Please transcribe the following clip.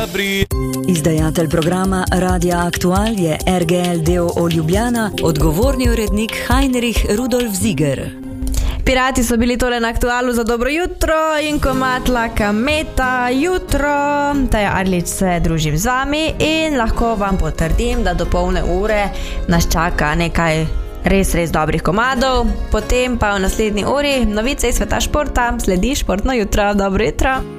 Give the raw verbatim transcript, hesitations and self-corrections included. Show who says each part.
Speaker 1: Izdajatelj programa Radia Aktual je R G L d o o Ljubljana, odgovorni urednik Heinrich Rudolf Ziger.
Speaker 2: Pirati so bili tole na Aktualu za dobro jutro in komad Laka Meta jutro. Taja Arlič se družim z vami in lahko vam potrdim, da do polne ure nas čaka nekaj res, res dobrih komadov. Potem pa v naslednji uri novice iz sveta športa, sledi Športno jutro. Dobro jutro.